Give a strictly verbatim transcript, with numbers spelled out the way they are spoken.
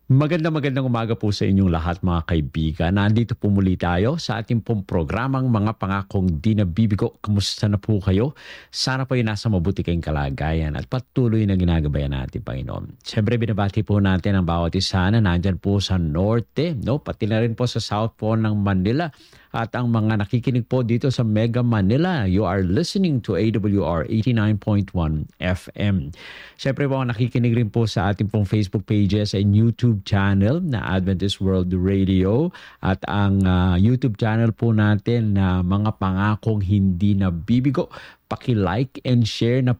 Magandang magandang umaga po sa inyong lahat mga kaibigan. Nandito po muli tayo sa ating pong programang Mga Pangakong Di Nabibigo. Kamusta na po kayo? Sana po ay nasa mabuti kayong kalagayan at patuloy na ginagabayan natin, Panginoon. Siyempre, binabati po natin ang bawat isa na nandyan po sa norte, no? Pati na rin po sa south po ng Manila. At ang mga nakikinig po dito sa Mega Manila, you are listening to A W R eighty-nine point one F M. Siyempre po, nakikinig rin po sa ating pong Facebook pages and YouTube channel na Adventist World Radio at ang uh, YouTube channel po natin na Mga Pangakong Hindi Nabibigo. Paki-like and share na